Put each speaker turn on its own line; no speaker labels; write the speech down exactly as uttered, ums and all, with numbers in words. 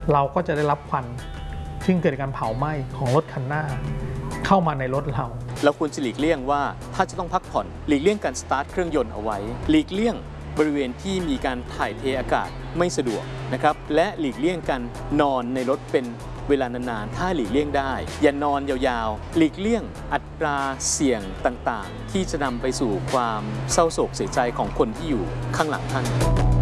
เราก็จะได้รับควันซึ่งเกิดการเผาไหม้ของรถคันหน้าเข้ามาในรถเรา
เราควรจะหลีกเลี่ยงว่าถ้าจะต้องพักผ่อนหลีกเลี่ยงการสตาร์ทเครื่องยนต์เอาไว้หลีกเลี่ยงบริเวณที่มีการถ่ายเทอากาศไม่สะดวกนะครับและหลีกเลี่ยงการนอนในรถเป็นเวลานานๆถ้าหลีกเลี่ยงได้อย่านอนยาวๆหลีกเลี่ยงอัตราเสี่ยงต่างๆที่จะนำไปสู่ความเศร้าโศกเสียใจของคนที่อยู่ข้างหลังท่าน